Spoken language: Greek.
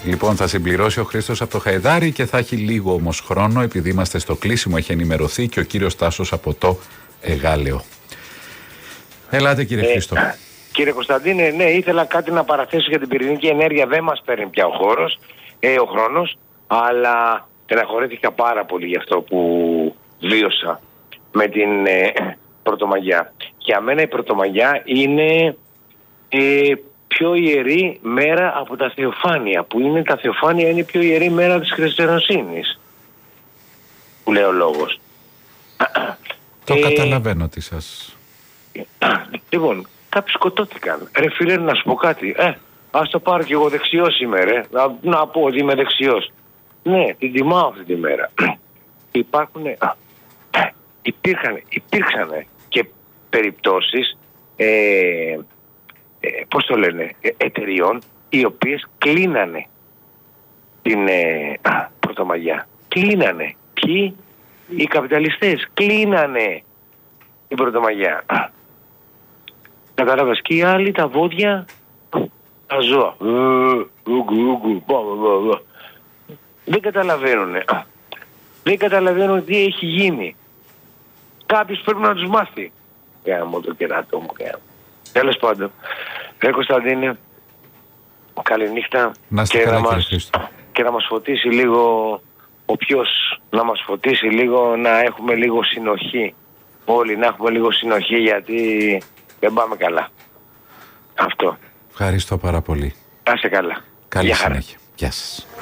Λοιπόν, θα συμπληρώσει ο Χρήστος από το Χαϊδάρι και θα έχει λίγο όμως χρόνο, επειδή είμαστε στο κλείσιμο, έχει ενημερωθεί και ο κύριος Τάσος από το Εγάλεο. Ελάτε κύριε Χρήστο. Κύριε Κωνσταντίνε, ναι, ήθελα κάτι να παραθέσω για την πυρηνική ενέργεια. Δεν μας παίρνει πια ο χρόνος, αλλά στεναχωρήθηκα πάρα πολύ για αυτό που βίωσα με την Πρωτομαγιά. Για μένα η Πρωτομαγιά είναι πιο ιερή μέρα από τα Θεοφάνεια, που είναι τα Θεοφάνεια είναι η πιο ιερή μέρα της χριστιανοσύνης, που λέει ο λόγος. Το καταλαβαίνω τι σας... Λοιπόν, κάποιοι σκοτώθηκαν. Ρε φίλε, να σου πω κάτι. Ας το πάρω κι εγώ, δεξιός είμαι ρε. Να πω ότι είμαι δεξιός. Ναι, την τιμάω αυτή τη μέρα. Υπήρξαν και περιπτώσεις πώς το λένε, εταιριών οι οποίες κλείνανε την Πρωτομαγιά. Κλείνανε. Ποιοι? Οι καπιταλιστές. Κλείνανε την Πρωτομαγιά. Κατάλαβες, και οι άλλοι τα βόδια, τα ζώα. Δεν καταλαβαίνουνε. Δεν καταλαβαίνουν τι έχει γίνει. Κάποιος πρέπει να τους μάθει. Γάμο το κεράτο μου. Τέλος πάντων. Ρε Κωνσταντίνε, καληνύχτα. Να είστε καλά, και να μας φωτίσει λίγο να μας φωτίσει λίγο, να έχουμε λίγο συνοχή. Όλοι να έχουμε λίγο συνοχή, γιατί δεν πάμε καλά. Αυτό. Ευχαριστώ πάρα πολύ. Να είστε καλά. Καλή συνέχεια. Γεια σας.